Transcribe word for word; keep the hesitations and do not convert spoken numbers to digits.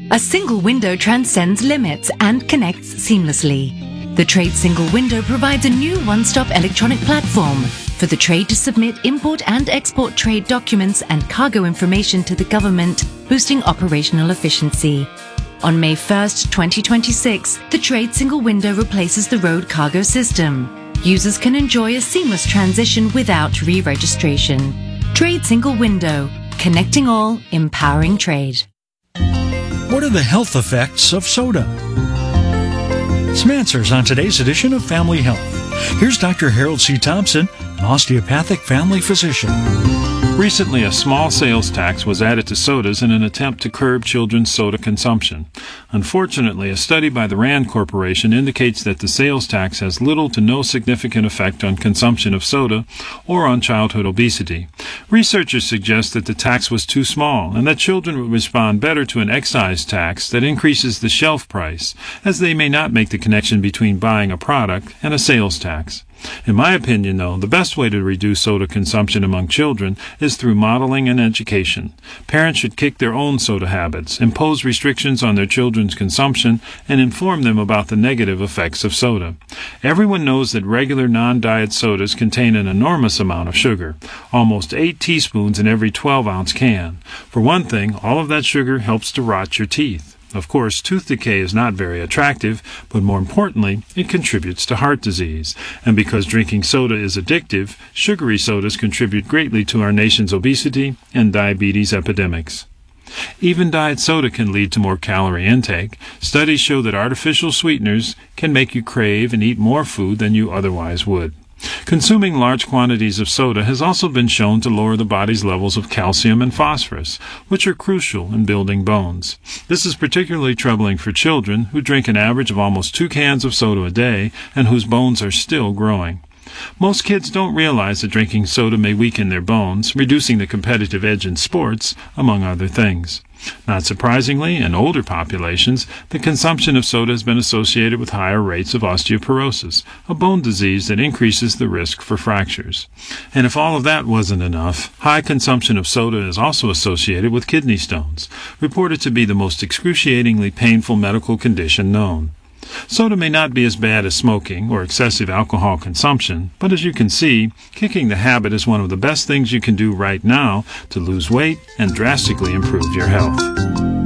A single window transcends limits and connects seamlessly. The Trade Single Window provides a new one-stop electronic platform for the trade to submit import and export trade documents and cargo information to the government, boosting operational efficiency. On May first, twenty twenty-six, the Trade Single Window replaces the road cargo system. Users can enjoy a seamless transition without re-registration. Trade Single Window, connecting all, empowering trade. What are the health effects of soda? Some answers on today's edition of Family Health. Here's Doctor Harold C. Thompson, an osteopathic family physician. Recently, a small sales tax was added to sodas in an attempt to curb children's soda consumption. Unfortunately, a study by the Rand Corporation indicates that the sales tax has little to no significant effect on consumption of soda or on childhood obesity. Researchers suggest that the tax was too small and that children would respond better to an excise tax that increases the shelf price, as they may not make the connection between buying a product and a sales tax. In my opinion, though, the best way to reduce soda consumption among children is through modeling and education. Parents should kick their own soda habits, impose restrictions on their children's consumption, and inform them about the negative effects of soda. Everyone knows that regular non-diet sodas contain an enormous amount of sugar, almost eight teaspoons in every twelve-ounce can. For one thing, all of that sugar helps to rot your teeth. Of course, tooth decay is not very attractive, but more importantly, it contributes to heart disease. And because drinking soda is addictive, sugary sodas contribute greatly to our nation's obesity and diabetes epidemics. Even diet soda can lead to more calorie intake. Studies show that artificial sweeteners can make you crave and eat more food than you otherwise would. Consuming large quantities of soda has also been shown to lower the body's levels of calcium and phosphorus, which are crucial in building bones. This is particularly troubling for children who drink an average of almost two cans of soda a day and whose bones are still growing. Most kids don't realize that drinking soda may weaken their bones, reducing the competitive edge in sports, among other things. Not surprisingly, in older populations, the consumption of soda has been associated with higher rates of osteoporosis, a bone disease that increases the risk for fractures. And if all of that wasn't enough, high consumption of soda is also associated with kidney stones, reported to be the most excruciatingly painful medical condition known. Soda may not be as bad as smoking or excessive alcohol consumption, but as you can see, kicking the habit is one of the best things you can do right now to lose weight and drastically improve your health.